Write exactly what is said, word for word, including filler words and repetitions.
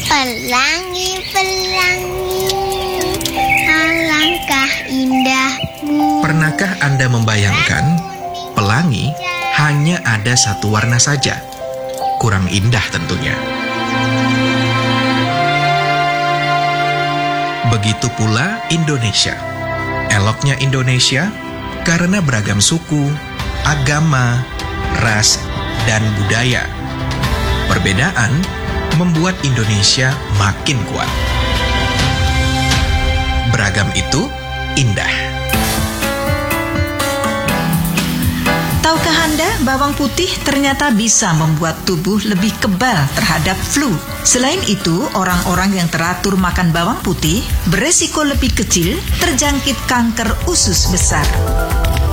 Pelangi, pelangi, alangkah indahmu. Pernahkah Anda membayangkan pelangi hanya ada satu warna saja? Kurang indah tentunya. Begitu pula Indonesia. Eloknya Indonesia karena beragam suku, agama, ras, dan budaya. Perbedaan membuat Indonesia makin kuat. Beragam itu indah. Tahukah Anda, bawang putih ternyata bisa membuat tubuh lebih kebal terhadap flu. Selain itu, orang-orang yang teratur makan bawang putih beresiko lebih kecil terjangkit kanker usus besar.